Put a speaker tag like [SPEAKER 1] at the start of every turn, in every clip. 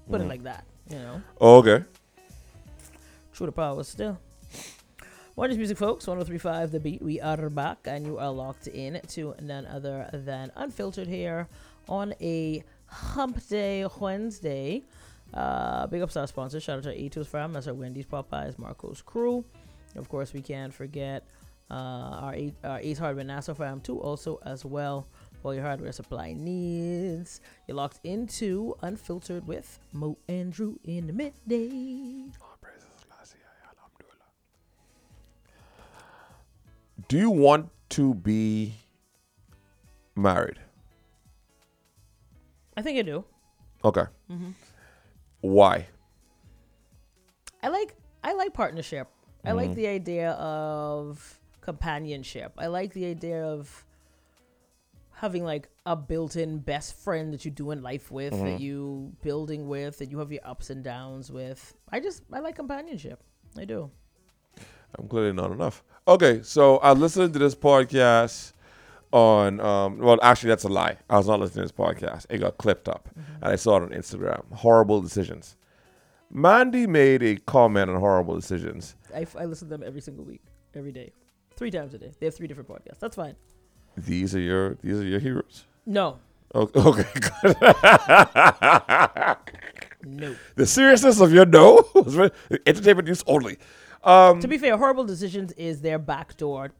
[SPEAKER 1] Put it like that, you know.
[SPEAKER 2] Oh, okay.
[SPEAKER 1] True to power still. What is music, folks? 103.5 The Beat. We are back, and you are locked in to none other than Unfiltered here on a Hump Day Wednesday. Big ups to our sponsors. Shout out to A2's Farm. That's our Wendy's, Popeyes, Marco's crew. Of course, we can't forget our Ace Hardware Nassau Farm too, also as well. For your hardware supply needs. You're locked into Unfiltered with Mo and Drew in the midday.
[SPEAKER 2] Do you want to be married?
[SPEAKER 1] I think I do.
[SPEAKER 2] Okay. Why?
[SPEAKER 1] I like partnership. I like the idea of companionship. I like the idea of having like a built-in best friend that you do in life with, that you building with, that you have your ups and downs with. I like companionship. I do.
[SPEAKER 2] I'm clearly not enough. Okay, so I listened to this podcast on, well, actually, that's a lie. I was not listening to this podcast. It got clipped up, and I saw it on Instagram. Horrible Decisions. Mandy made a comment on Horrible Decisions.
[SPEAKER 1] I listen to them every single week, every day, 3 times a day. They have 3 different podcasts. That's fine.
[SPEAKER 2] These are your heroes?
[SPEAKER 1] No.
[SPEAKER 2] Okay, good.
[SPEAKER 1] No.
[SPEAKER 2] The seriousness of your no was very entertainment use only.
[SPEAKER 1] To be fair, Horrible Decisions is their backdoor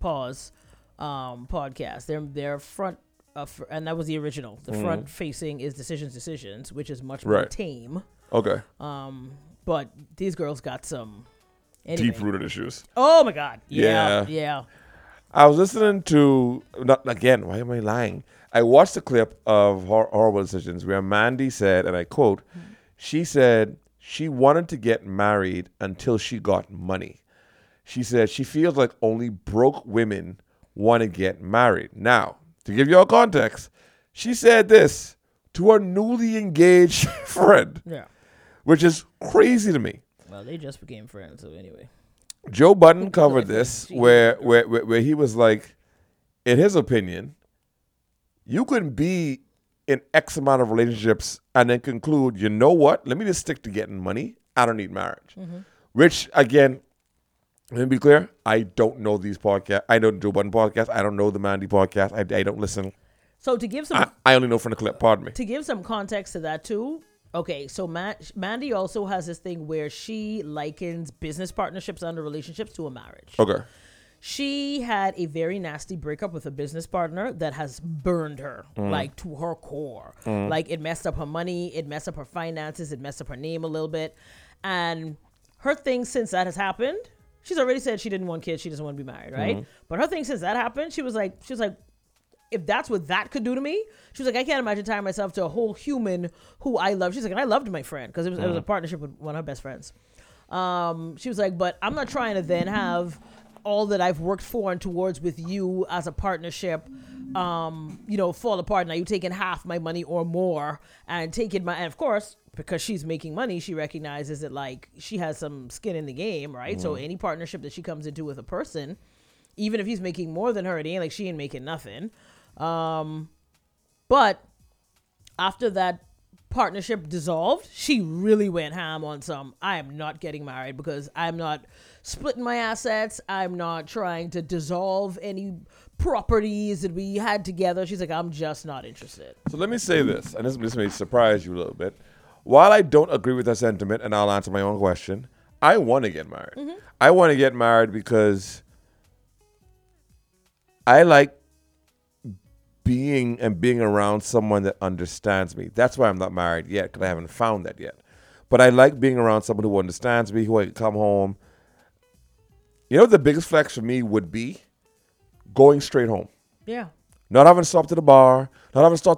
[SPEAKER 1] podcast. Their front, and that was the original. The front facing is Decisions, which is much more tame.
[SPEAKER 2] Okay.
[SPEAKER 1] But these girls got some
[SPEAKER 2] Deep-rooted issues.
[SPEAKER 1] Oh my God. Yeah.
[SPEAKER 2] I was listening to, again, why am I lying? I watched a clip of Horrible Decisions where Mandy said, and I quote, she said she wanted to get married until she got money. She said she feels like only broke women want to get married. Now, to give you all context, she said this to her newly engaged friend, which is crazy to me.
[SPEAKER 1] Well, they just became friends, so anyway.
[SPEAKER 2] Joe Budden covered this where he was like, in his opinion, you can be in X amount of relationships and then conclude, you know what? Let me just stick to getting money. I don't need marriage. Which, again, let me be clear. I don't know these podcasts. I know the Joe Budden podcast. I don't know the Mandy podcast. I don't listen.
[SPEAKER 1] So to give some...
[SPEAKER 2] I only know from the clip. Pardon me.
[SPEAKER 1] To give some context to that, too. Okay, so Mandy also has this thing where she likens business partnerships under relationships to a marriage.
[SPEAKER 2] Okay.
[SPEAKER 1] She had a very nasty breakup with a business partner that has burned her, like, to her core. Like, it messed up her money, it messed up her finances, it messed up her name a little bit. And her thing since that has happened, she's already said she didn't want kids, she doesn't want to be married, right? But her thing since that happened, she was like, if that's what that could do to me, she was like, I can't imagine tying myself to a whole human who I love. She's like, and I loved my friend because it was a partnership with one of her best friends. She was like, but I'm not trying to then have all that I've worked for and towards with you as a partnership, fall apart. Now you taking half my money or more and and of course, because she's making money, she recognizes that like she has some skin in the game, right? So any partnership that she comes into with a person, even if he's making more than her, it ain't like she ain't making nothing. But after that partnership dissolved, she really went ham on I am not getting married because I'm not splitting my assets. I'm not trying to dissolve any properties that we had together. She's like, I'm just not interested.
[SPEAKER 2] So let me say this, and this may surprise you a little bit. While I don't agree with that sentiment, and I'll answer my own question, I want to get married. I want to get married because I like being around someone that understands me. That's why I'm not married yet, because I haven't found that yet. But I like being around someone who understands me, who I can come home. You know what the biggest flex for me would be? Going straight home.
[SPEAKER 1] Yeah.
[SPEAKER 2] Not having to stop to the bar, not having to stop